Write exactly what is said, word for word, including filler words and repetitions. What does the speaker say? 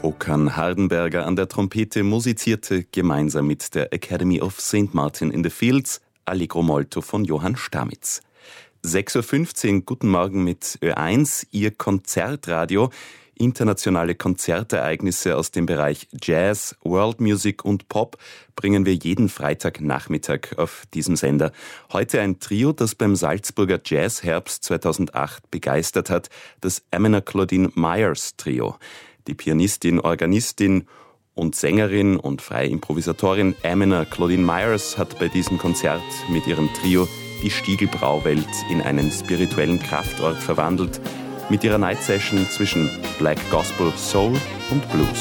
Håkan Hardenberger an der Trompete musizierte gemeinsam mit der Academy of Saint Martin in the Fields Allegro Molto von Johann Stamitz. sechs Uhr fünfzehn, guten Morgen mit Ö eins, Ihr Konzertradio. Internationale Konzertereignisse aus dem Bereich Jazz, World Music und Pop bringen wir jeden Freitagnachmittag auf diesem Sender. Heute ein Trio, das beim Salzburger Jazzherbst zweitausendacht begeistert hat, das Amina Claudine Myers Trio. Die Pianistin, Organistin und Sängerin und freie Improvisatorin Amina Claudine Myers hat bei diesem Konzert mit ihrem Trio die Stieglbrauwelt in einen spirituellen Kraftort verwandelt, mit ihrer Night Session zwischen Black Gospel, Soul und Blues.